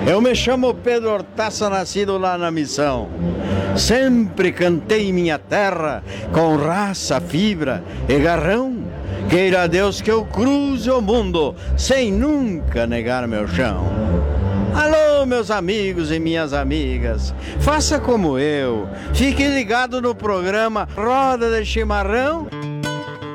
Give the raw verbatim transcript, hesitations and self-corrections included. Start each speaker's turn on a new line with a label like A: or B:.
A: Eu me chamo Pedro Hortaça, nascido lá na Missão. Sempre cantei minha terra com raça, fibra e garrão. Queira Deus que eu cruze o mundo sem nunca negar meu chão. Alô, meus amigos e minhas amigas, faça como eu, fique ligado no programa Roda de Chimarrão,